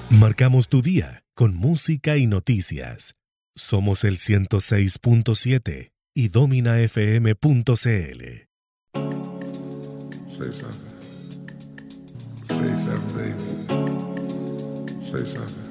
Marcamos tu día con música y noticias. Somos el 106.7 y dominafm.cl. Say something. Say something, baby. Say something.